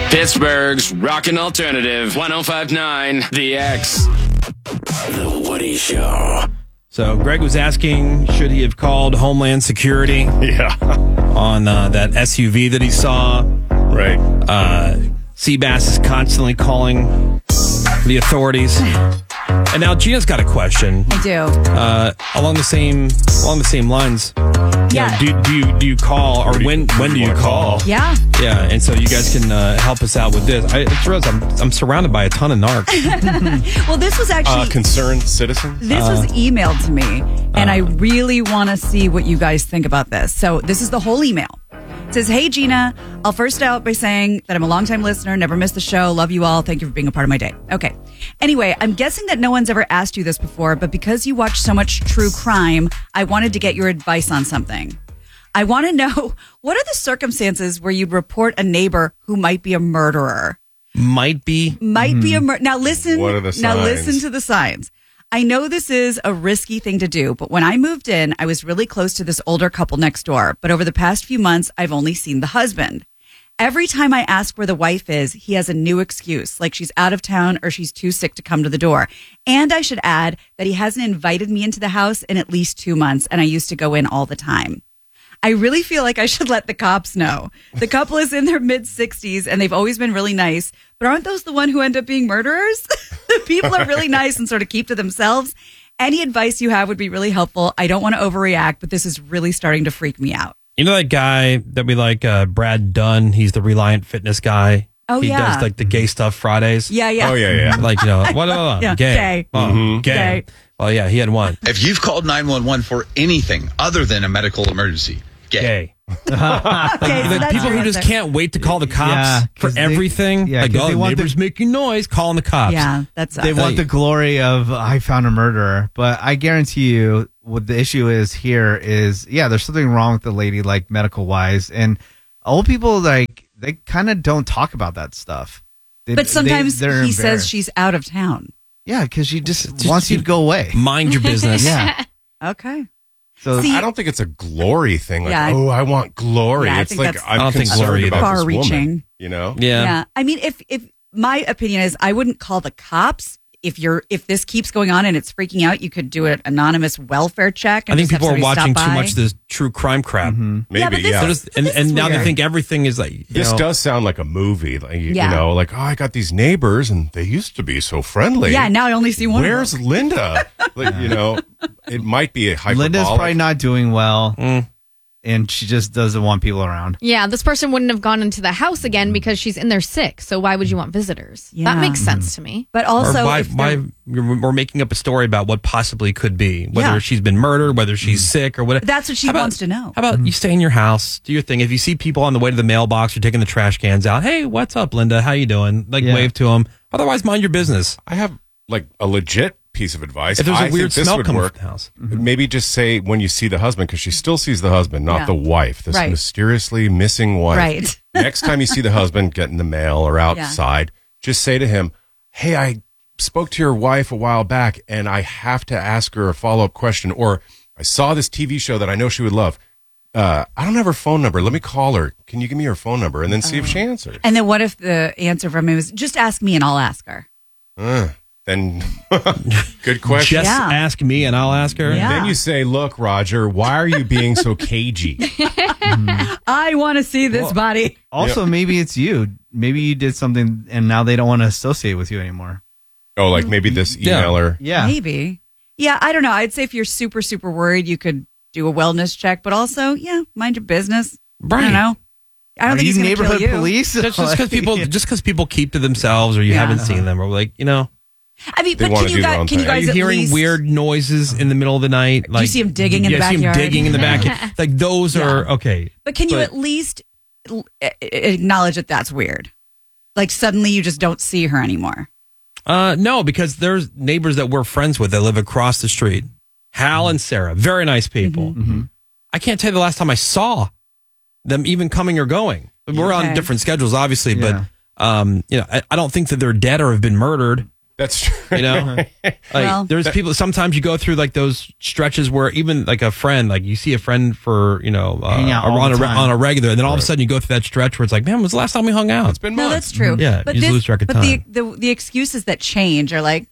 Pittsburgh's rockin' alternative, 105.9 The X. The Woody Show. So Greg was asking, should he have called Homeland Security? Yeah. On that SUV that he saw. Right. Seabass is constantly calling the authorities. And now Gina's got a question. I do. Along the same lines. Yeah. You know, do you call, or when do you call? Yeah. Yeah, and so you guys can help us out with this. I just realized I'm surrounded by a ton of narcs. Well, this was actually Concerned citizen? This was emailed to me, and I really want to see what you guys think about this. So this is the whole email. It says, "Hey, Gina, I'll first out by saying that I'm a longtime listener, never missed the show, love you all, thank you for being a part of my day." Okay. Anyway, I'm guessing that no one's ever asked you this before, but because you watch so much true crime, I wanted to get your advice on something. I want to know, what are the circumstances where you'd report a neighbor who might be a murderer? Might be A murderer. Now listen. What are the Now signs? listen to the signs. I know this is a risky thing to do, but when I moved in, I was really close to this older couple next door. But over the past few months, I've only seen the husband. Every time I ask where the wife is, he has a new excuse, like she's out of town or she's too sick to come to the door. And I should add that he hasn't invited me into the house in at least 2 months, and I used to go in all the time. I really feel like I should let the cops know. The couple is in their mid-60s, and they've always been really nice. But aren't those the one who end up being murderers? The people are really nice and sort of keep to themselves. Any advice you have would be really helpful. I don't want to overreact, but this is really starting to freak me out. You know that guy that we like, Brad Dunn? He's the Reliant Fitness guy. Oh, he yeah. does like the gay stuff Fridays. Yeah, yeah. Oh, yeah. Like, you know, what? Yeah, Gay. gay. Oh, gay. Gay. Well, yeah, he had one. If you've called 911 for anything other than a medical emergency, Gay. Okay, so The that's people your who just answer. can't wait to call the cops Yeah, for 'cause they- everything. yeah, like, 'cause oh, they the want neighbors making noise, calling the cops. Yeah, that's They us. want the glory of, I found a murderer. But I guarantee you what the issue is here is, yeah, there's something wrong with the lady, like medical wise. And old people, like, they kind of don't talk about that stuff. But sometimes they're he says embarrassed. she's out of town. Yeah, because she just wants you to go away. Mind your business. Yeah. Okay. So See, I don't think it's a glory thing. Like, Yeah, I want glory. Yeah, I it's think like, that's- I'm I don't think concerned glory about either. this woman, Far-reaching. you know? Yeah. I mean, if my opinion is, I wouldn't call the cops. If this keeps going on and it's freaking out, you could do an anonymous welfare check. I And think just have people are somebody watching stop too by. much of this true crime crap. Maybe, Yeah, but this yeah. is- And This is now they weird. think everything is like, you This know, does sound like a movie. Like, Yeah. you know, like, oh, I got these neighbors and they used to be so friendly. Yeah, now I only see one. Where's of them. Linda? Like, you know, it might be a hyperbolic. Linda's probably not doing well. Mm. And she just doesn't want people around. Yeah, this person wouldn't have gone into the house again because she's in there sick. So why would you want visitors? Yeah. That makes sense to me. But or also, why, if they're- we're making up a story about what possibly could be, whether Yeah. she's been murdered, whether she's sick or whatever. That's what she How about- wants to know. How about you stay in your house, do your thing. If you see people on the way to the mailbox or taking the trash cans out, hey, what's up, Linda? How you doing? Like, Yeah. wave to them. Otherwise, mind your business. I have like a legit piece of advice. If there's a I weird think this smell would coming work. from the house. Maybe just say when you see the husband, because she still sees the husband, not Yeah. the wife, this Right. mysteriously missing wife. Right. Next time you see the husband getting the mail or outside, just say to him, hey, I spoke to your wife a while back and I have to ask her a follow-up question, or I saw this TV show that I know she would love. I don't have her phone number. Let me call her. Can you give me her phone number? And then see if she answers. and then what if the answer from him is, just ask me and I'll ask her? Then, good question. Just Yeah. ask me and I'll ask her. Yeah. Then you say, look, Roger, why are you being so cagey? I want to see this body. Also, maybe it's you. Maybe you did something and now they don't want to associate with you anymore. Oh, like maybe this emailer. Yeah. Maybe. Yeah, I don't know. I'd say if you're super, super worried, you could do a wellness check, but also, yeah, mind your business. I Right. don't know. I don't Are think you he's going to neighborhood kill you. police? Just because people keep to themselves or you Yeah. haven't seen them or like, you know, I mean, They but wanna can do you their guys, own can you thing. are guys you at hearing least, weird noises in the middle of the night? Like, you see 'em digging in the yeah, see 'em backyard? digging in the backyard. Like those Yeah. are okay. But can you But- at least acknowledge that that's weird? Like suddenly you just don't see her anymore. No, because there's neighbors that we're friends with that live across the street. Hal and Sarah, very nice people. Mm-hmm. I can't tell you the last time I saw them even coming or going. We're on Okay. different schedules, obviously, Yeah. but you know, I don't think that they're dead or have been murdered. That's true. You know, there's people. Sometimes you go through like those stretches where even like a friend, like you see a friend for hang out on a regular, and then all of a sudden you go through that stretch where it's like, man, when was the last time we hung out? It's been No, months. that's true. Yeah, but you just lose track of time. the excuses that change are like,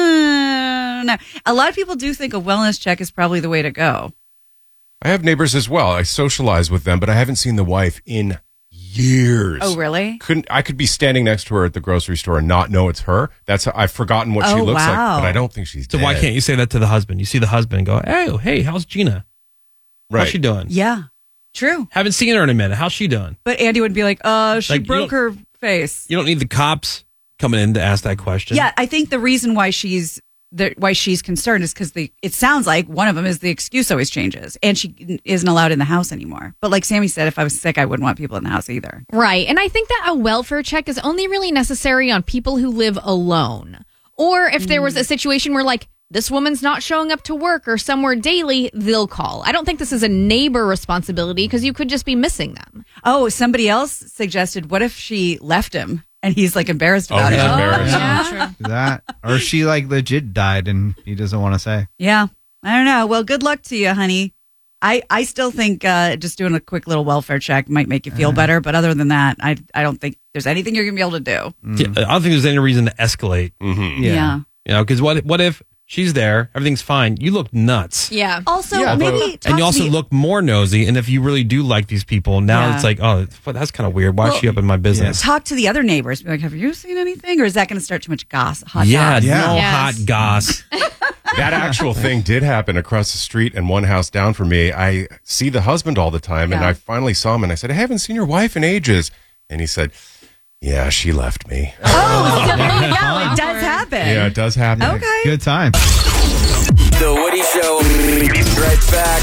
no. A lot of people do think a wellness check is probably the way to go. I have neighbors as well. I socialize with them, but I haven't seen the wife in years. Oh, really? I could be standing next to her at the grocery store and not know it's her. I've forgotten what she Oh, looks wow. like, but I don't think she's So dead. why can't you say that to the husband? You see the husband and go, hey, how's Gina? Right. How's she doing? Yeah, true. Haven't seen her in a minute. How's she doing? But Andy would be like, she Like, you broke don't- her face. You don't need the cops coming in to ask that question. Yeah, I think the reason why she's concerned is because it sounds like one of them is the excuse always changes, and she isn't allowed in the house anymore. But like Sammy said, if I was sick, I wouldn't want people in the house either. Right. And I think that a welfare check is only really necessary on people who live alone. Or if there was a situation where, like, this woman's not showing up to work or somewhere daily, they'll call. I don't think this is a neighbor responsibility because you could just be missing them. Oh, somebody else suggested, what if she left him and he's like embarrassed about he's it? embarrassed. Yeah. That, or she like legit died and he doesn't want to say. Yeah, I don't know. Well, good luck to you, honey. I still think just doing a quick little welfare check might make you feel better. But other than that, I don't think there's anything you're going to be able to do. Yeah, I don't think there's any reason to escalate. Mm-hmm. Yeah. You know, because what if she's there, everything's fine, you look nuts. Yeah. Also, Yeah, maybe And you also me. look more nosy. And if you really do like these people, now Yeah. it's like, oh, that's kind of weird. Why is Well, she up in my business? Talk to the other neighbors. Be like, have you seen anything? Or is that going to start too much gossip? Hot Yeah, goss? no Yes. hot goss. That actual thing did happen across the street and one house down from me. I see the husband all the time, and Yeah. I finally saw him, and I said, I haven't seen your wife in ages. And he said, yeah, she left me. Oh, so there you go. It does happen. Yeah, it does happen. Okay. Good time. The Woody Show. Be right back.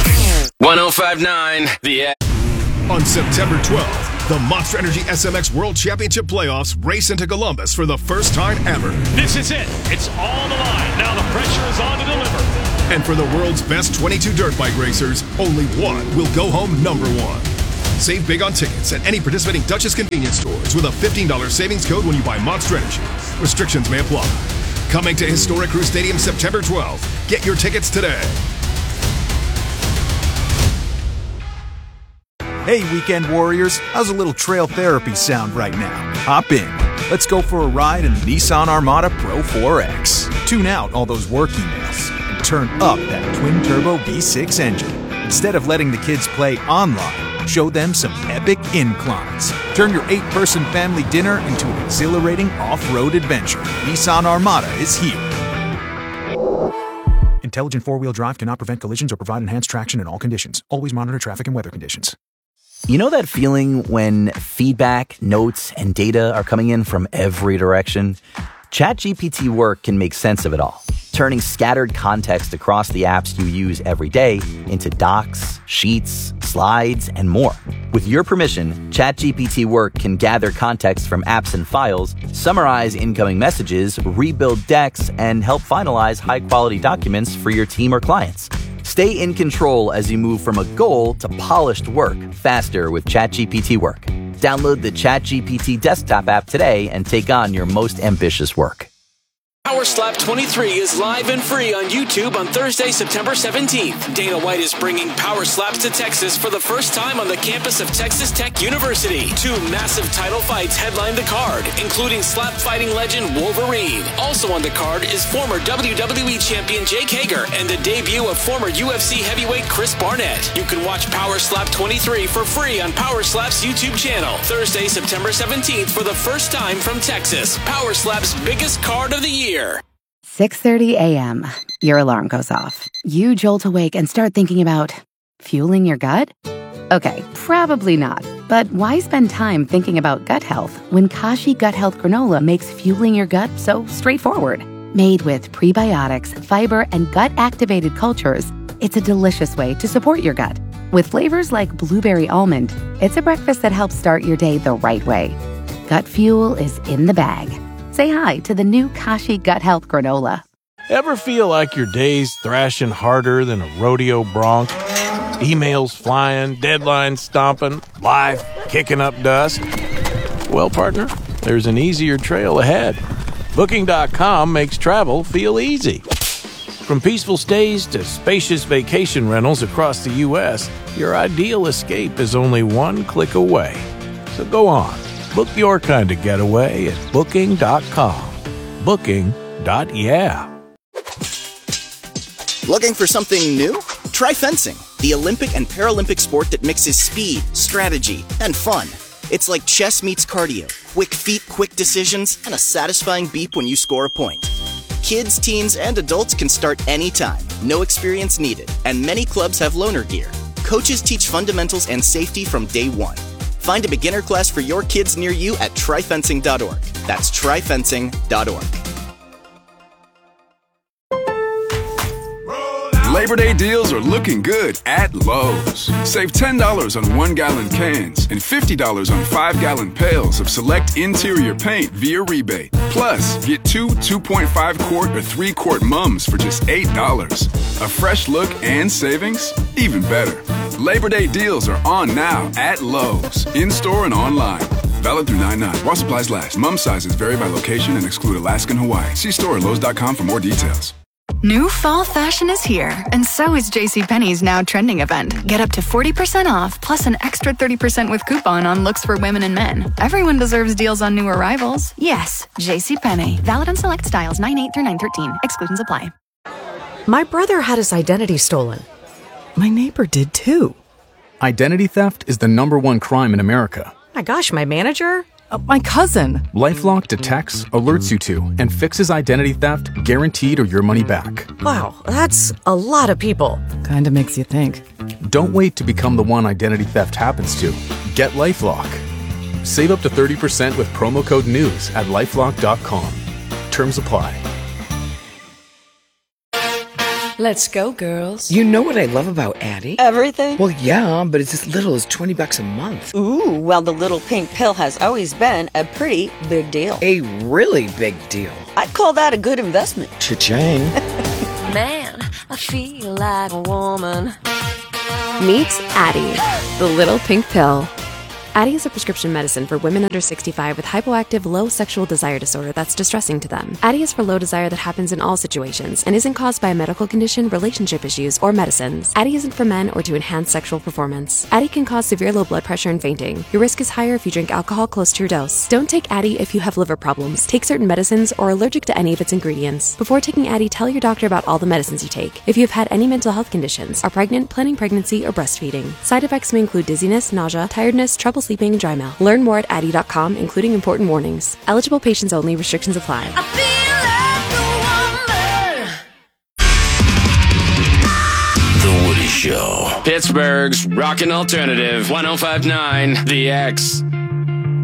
1059 The X. On September 12th, the Monster Energy SMX World Championship Playoffs race into Columbus for the first time ever. This is it. It's all on the line. Now the pressure is on to deliver. And for the world's best 22 dirt bike racers, only one will go home number one. Save big on tickets at any participating Duchess convenience stores with a $15 savings code when you buy Monster Energy. Restrictions may apply. Coming to Historic Crew Stadium September 12th. Get your tickets today. Hey, weekend warriors, how's a little trail therapy sound right now? Hop in. Let's go for a ride in the Nissan Armada Pro 4X. Tune out all those work emails and turn up that twin-turbo V6 engine. Instead of letting the kids play online, show them some epic inclines. Turn your 8-person family dinner into an exhilarating off-road adventure. Nissan Armada is here. Intelligent four-wheel drive cannot prevent collisions or provide enhanced traction in all conditions. Always monitor traffic and weather conditions. You know that feeling when feedback, notes, and data are coming in from every direction? ChatGPT Work can make sense of it all, turning scattered context across the apps you use every day into docs, sheets, slides, and more. With your permission, ChatGPT Work can gather context from apps and files, summarize incoming messages, rebuild decks, and help finalize high-quality documents for your team or clients. Stay in control as you move from a goal to polished work faster with ChatGPT Work. Download the ChatGPT desktop app today and take on your most ambitious work. Power Slap 23 is live and free on YouTube on Thursday, September 17th. Dana White is bringing Power Slaps to Texas for the first time on the campus of Texas Tech University. 2 massive title fights headline the card, including slap fighting legend Wolverine. Also on the card is former WWE champion Jake Hager and the debut of former UFC heavyweight Chris Barnett. You can watch Power Slap 23 for free on Power Slap's YouTube channel. Thursday, September 17th for the first time from Texas. Power Slap's biggest card of the year. 6:30 a.m. Your alarm goes off. You jolt awake and start thinking about fueling your gut? Okay, probably not. But why spend time thinking about gut health when Kashi Gut Health Granola makes fueling your gut so straightforward? Made with prebiotics, fiber, and gut-activated cultures, it's a delicious way to support your gut. With flavors like blueberry almond, it's a breakfast that helps start your day the right way. Gut fuel is in the bag. Say hi to the new Kashi Gut Health Granola. Ever feel like your day's thrashing harder than a rodeo bronc? Emails flying, deadlines stomping, life kicking up dust? Well, partner, there's an easier trail ahead. Booking.com makes travel feel easy. From peaceful stays to spacious vacation rentals across the U.S., your ideal escape is only one click away. So go on, book your kind of getaway at Booking.com. Booking.yeah. Looking for something new? Try fencing, the Olympic and Paralympic sport that mixes speed, strategy, and fun. It's like chess meets cardio, quick feet, quick decisions, and a satisfying beep when you score a point. Kids, teens, and adults can start anytime, no experience needed, and many clubs have loaner gear. Coaches teach fundamentals and safety from day one. Find a beginner class for your kids near you at tryfencing.org. That's tryfencing.org. Labor Day deals are looking good at Lowe's. Save $10 on 1-gallon cans and $50 on 5-gallon pails of select interior paint via rebate. Plus, get 2 2.5-quart or 3-quart mums for just $8. A fresh look and savings? Even better. Labor Day deals are on now at Lowe's, in-store and online. Valid through 9/9. While supplies last. Mum sizes vary by location and exclude Alaska and Hawaii. See store at Lowe's.com for more details. New fall fashion is here, and so is JCPenney's Now Trending event. Get up to 40% off, plus an extra 30% with coupon on looks for women and men. Everyone deserves deals on new arrivals. Yes, JCPenney. Valid on select styles 9/8 through 9/13. Exclusions apply. My brother had his identity stolen. My neighbor did too. Identity theft is the #1 crime in America. My gosh, my manager? My cousin. LifeLock detects, alerts you to, and fixes identity theft guaranteed or your money back. Wow, that's a lot of people. Kinda makes you think. Don't wait to become the one identity theft happens to. Get LifeLock. Save up to 30% with promo code NEWS at LifeLock.com. Terms apply. Let's go, girls. You know what I love about Addie? Everything? Well, yeah, but it's as little as $20 a month. Ooh, well, the little pink pill has always been a pretty big deal. A really big deal. I'd call that a good investment. Cha-ching. Man, I feel like a woman. Meet Addie, the little pink pill. Addie is a prescription medicine for women under 65 with hypoactive low sexual desire disorder that's distressing to them. Addie is for low desire that happens in all situations and isn't caused by a medical condition, relationship issues, or medicines. Addie isn't for men or to enhance sexual performance. Addie can cause severe low blood pressure and fainting. Your risk is higher if you drink alcohol close to your dose. Don't take Addie if you have liver problems, take certain medicines, or are allergic to any of its ingredients. Before taking Addie, tell your doctor about all the medicines you take. If you've had any mental health conditions, are pregnant, planning pregnancy, or breastfeeding. Side effects may include dizziness, nausea, tiredness, trouble sleeping, and dry mouth. Learn more at Addie.com, including important warnings. Eligible patients only. Restrictions apply. The Woody Show. Pittsburgh's rockin' alternative, 105.9 The X.